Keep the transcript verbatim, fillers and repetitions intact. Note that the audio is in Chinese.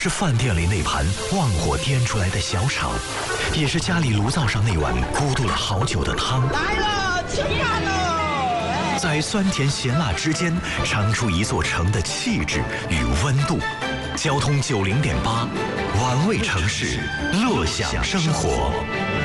是饭店里那盘旺火颠出来的小炒，也是家里炉灶上那碗咕嘟了好久的汤。 来了，吃饭喽！ 在酸甜咸辣之间，尝出一座城的气质与温度。交通九零点八，玩味城市，乐享生活。